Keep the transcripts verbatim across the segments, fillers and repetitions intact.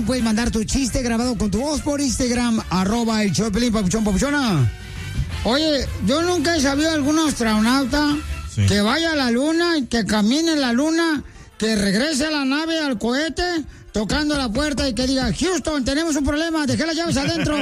puedes mandar tu chiste grabado con tu voz por Instagram, arroba el show de Piolín, papuchón, papuchona. Oye, yo nunca he sabido de algún astronauta sí. que vaya a la luna, que camine en la luna, que regrese a la nave, al cohete, tocando la puerta y que diga, Houston, tenemos un problema, dejé las llaves adentro.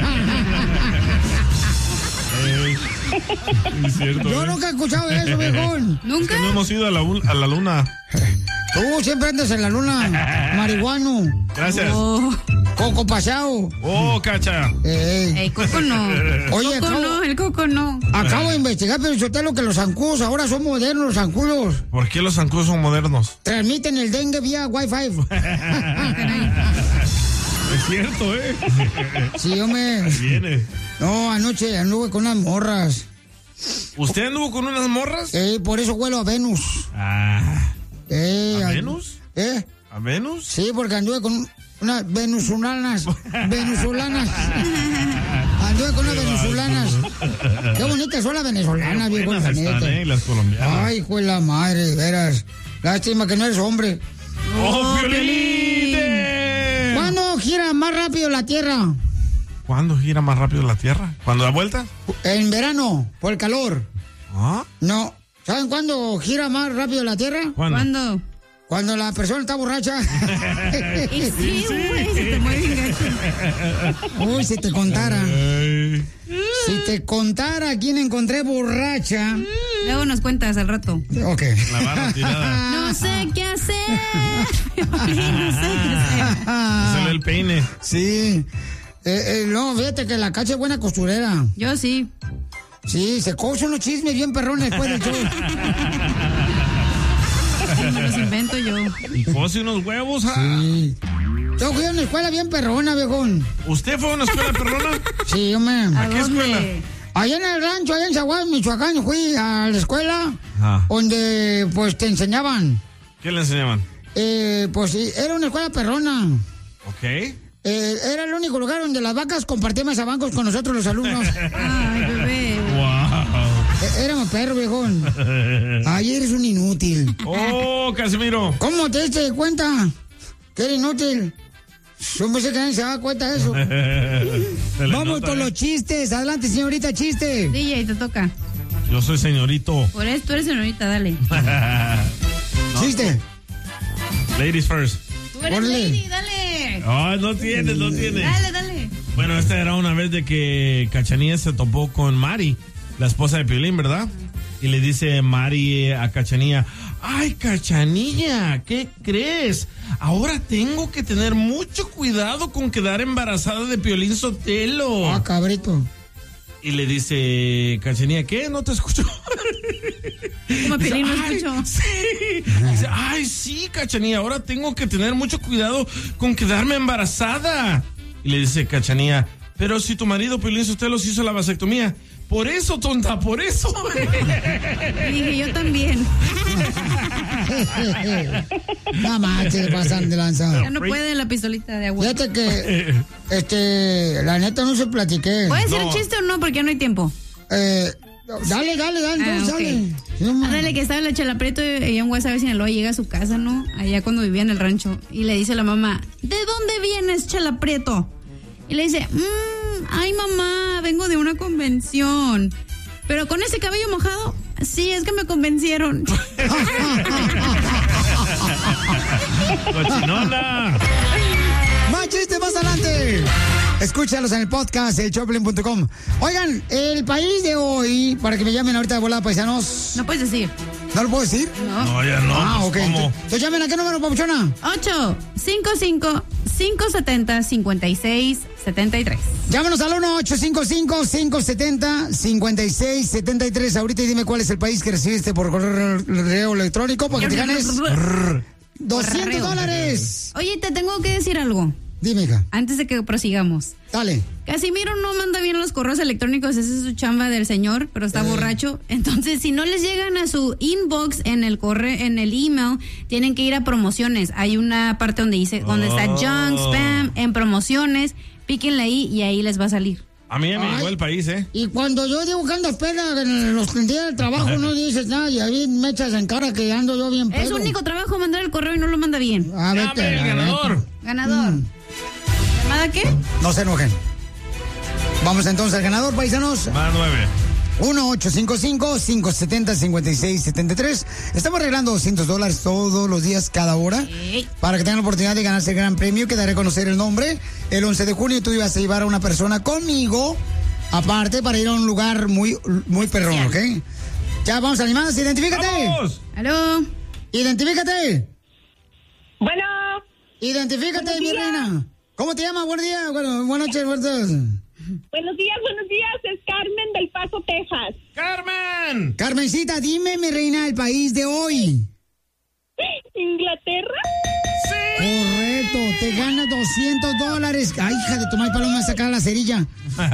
Es cierto, yo ¿eh? nunca he escuchado eso, viejón. ¿Nunca? Es que no hemos ido a la, a la luna. Tú siempre andas en la luna, marihuano. Gracias. Oh. Coco paseado. Oh, cacha. Ey. El coco no. Oye, coco acabo, no, el coco no. Acabo de investigar, pero yo tengo que los zancudos ahora son modernos, los zancudos. ¿Por qué los zancudos son modernos? Transmiten el dengue vía Wi-Fi. Es cierto, ¿eh? Sí, hombre. Viene. No, anoche anduve con unas morras. ¿Usted anduvo con unas morras? Eh, por eso huelo a Venus. Ah. Eh, ¿A a, Venus? ¿Eh? ¿A Venus? Sí, porque anduve con unas venezolanas. venezolanas. Anduve con unas venezolanas. Qué bonitas son las venezolanas, viejo. Buenas están, ¿eh? Las colombianas. Ay, hijo de la madre, de veras. Lástima que no eres hombre. ¡Oh, Piolín! ¿Cuándo gira más rápido la Tierra? ¿Cuándo gira más rápido la Tierra? ¿Cuándo da vuelta? En verano, por el calor. ¿Ah? No. ¿Saben cuándo gira más rápido la Tierra? ¿Cuándo? ¿Cuándo? Cuando la persona está borracha. Y sí, güey, se te mueve bien gacho. Uy, si te contara. Ay. Si te contara quién encontré borracha. Luego nos cuentas al rato. Ok. La barra tirada. No sé qué hacer. No sé qué hacer. Sale el peine. Sí. Eh, eh, no, fíjate que la cacha es buena costurera. Yo sí. Sí, se cosen unos chismes bien perrones después del show. Me los invento yo. Y cose unos huevos. Ah. Sí. Yo fui a una escuela bien perrona, viejón. ¿Usted fue a una escuela perrona? Sí, hombre. ¿A qué dónde? escuela? Allá en el rancho, allá en Zaguay, Michoacán, fui a la escuela Ah. donde, pues, te enseñaban. ¿Qué le enseñaban? Eh, pues, sí, era una escuela perrona. Ok. Eh, era el único lugar donde las vacas compartían mesabancos con nosotros los alumnos. Ay, bebé. Wow. Eh, éramos perros, viejón. Ay, eres un inútil. Oh, Casimiro. ¿Cómo te diste cuenta que eres inútil? Yo pensé que nadie se daba cuenta de eso. Se le Vamos nota, con ¿eh? los chistes. Adelante, señorita, chiste. D J, te toca. Yo soy señorito. Por eso tú eres señorita, dale. No. Chiste. Ladies first. Tú eres Órale. lady, dale. Ay, no tienes, no tienes. Dale, dale. Bueno, esta era una vez de que Cachanilla se topó con Mari, la esposa de Piolín, ¿verdad? Y le dice Mari a Cachanilla, ay, Cachanilla, ¿qué crees? Ahora tengo que tener mucho cuidado con quedar embarazada de Piolín Sotelo. Ah, cabrito. Y le dice Cachanilla, ¿qué? No te escucho. Como Dice, Piolín no "Ay, escuchó". Sí. Dice, ay, sí, Cachanilla, ahora tengo que tener mucho cuidado con quedarme embarazada. Y le dice Cachanilla, pero si tu marido Piolín Sotelo se hizo la vasectomía. Por eso, tonta, por eso. Dije, yo también. Nada más se pasan de lanza. Ya no puede la pistolita de agua. Fíjate que, este, la neta no se platiqué. ¿Puedes decir No. el chiste o no? Porque ya no hay tiempo. Eh, dale, dale, dale, Ah, entonces, ok. dale. Sí, hombre. Ándale, que estaba en la Chela Prieto y ella en Guasave, Sinaloa, llega a su casa, ¿no? Allá cuando vivía en el rancho. Y le dice a la mamá, ¿de dónde vienes, Chela Prieto? Y le dice, mmm, ay mamá, vengo de una convención. Pero con ese cabello mojado, sí, es que me convencieron. Cochinona. Más chistes más adelante. Escúchalos en el podcast, el choplin punto com. Oigan, el país de hoy, para que me llamen ahorita de volada, paisanos. No puedes decir. ¿No lo puedo decir? No. No, ya no. Ah, pues, ok. ¿cómo? Entonces, entonces llamen a qué número, papuchona. ocho cinco cinco, cinco siete cero, cinco seis siete tres. Llámanos al uno ocho cinco cinco, cinco siete cero, cinco seis siete tres. Ahorita y dime cuál es el país que recibiste por correo electrónico para que te ganes doscientos dólares. Oye, te tengo que decir algo. Dime, hija. Antes de que prosigamos. Dale. Casimiro no manda bien los correos electrónicos, esa es su chamba del señor, pero está Eh. borracho. Entonces, si no les llegan a su inbox en el correo, en el email, tienen que ir a promociones. Hay una parte donde dice, donde está Oh. junk, spam, en promociones, píquenle ahí y ahí les va a salir. A mí ya me Ay. llegó el país, ¿eh? Y cuando yo digo que andas peda en los días del trabajo, no dices nada y ahí me echas en cara que ando yo bien pedo. Es su único trabajo mandar el correo y no lo manda bien. Ah, Ya, vete, ve, el la ganador. neta. Ganador. Mm. ¿Llamada qué? No se enojen. Vamos entonces al ganador, paisanos. Va nueve. uno ocho cinco cinco, cinco siete cero, cinco seis siete tres. Estamos regalando doscientos dólares todos los días, cada hora. Sí. Para que tengan la oportunidad de ganarse el gran premio, que daré a conocer el nombre. El once de junio tú ibas a llevar a una persona conmigo, aparte, para ir a un lugar muy, muy perrón, ¿ok? Ya vamos a las llamadas, identifícate. ¡Vamos! ¿Aló? Identifícate. Bueno. Identifícate, mi reina. ¿Cómo te llamas? Buenos días. Bueno, buenas noches, buenas tardes. Buenos días, buenos días. Es Carmen del Paso, Texas. ¡Carmen! Carmencita, dime, mi reina, el país de hoy. ¿Inglaterra? ¡Sí! Correcto, te ganas doscientos dólares. Ay, hija de tu madre, paloma, sacar la cerilla.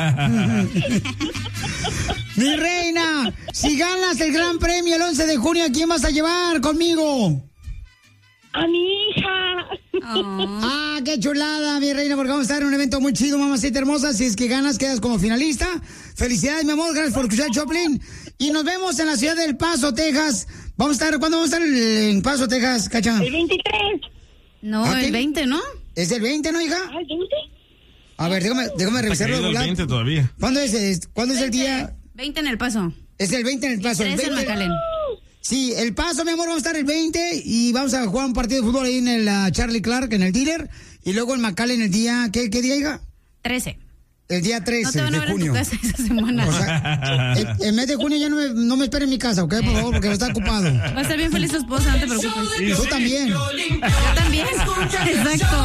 Mi reina, si ganas el gran premio el once de junio, ¿a quién vas a llevar conmigo? A mi hija. Oh. Ah, qué chulada, mi reina, porque vamos a estar en un evento muy chido, mamacita hermosa. Si es que ganas, quedas como finalista. Felicidades, mi amor, gracias por escuchar Choplin. Y nos vemos en la ciudad del Paso, Texas. Vamos a estar, ¿cuándo vamos a estar en Paso, Texas, Cacha? El veintitrés. No, ¿Ah, qué? el veinte, ¿no? ¿Es el veinte, no, hija? Ah, ¿el veinte? A ver, déjame, déjame Está revisarlo. caído el volar. veinte todavía. ¿Cuándo es, es- ¿cuándo es el día? veinte en El Paso. Es el veinte en el Paso. El tres en veinte. McAllen. Sí, el Paso, mi amor, vamos a estar el veinte y vamos a jugar un partido de fútbol ahí en el uh, Charlie Clark, en el dealer, y luego en McAllen el día, ¿qué, qué día, hija? trece. El día No trece te van a de ver en junio. tu casa esa semana. O sea, el, el mes de junio ya no me, no me esperen en mi casa, ¿ok? Por favor, porque no está ocupado. Va a estar bien feliz tu esposa, no te preocupes. Y Tú sí. también. Yo también. Exacto.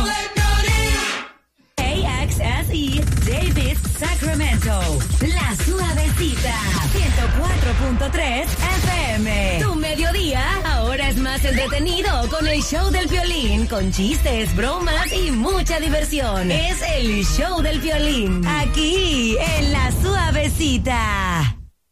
A X S E Davis, Sacramento. La Suavecita. ciento cuatro punto tres F M. Tu mediodía ahora es más entretenido con el show del Piolín. Con chistes, bromas y mucha diversión. Es el show del Piolín. Aquí en La Suavecita.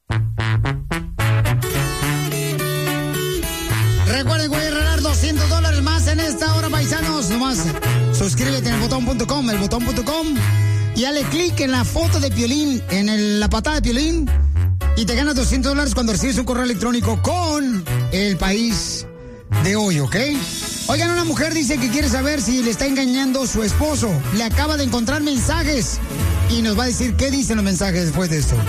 Recuerden que voy a regalar doscientos dólares más en esta hora, paisanos. Nomás suscríbete en el botón punto com, el botón punto com, y dale clic en la foto de Piolín, en el- la patada de Piolín, y te ganas doscientos dólares cuando recibes un correo electrónico con el país de hoy, ¿ok? Oigan, una mujer dice que quiere saber si le está engañando su esposo. Le acaba de encontrar mensajes y nos va a decir qué dicen los mensajes después de esto.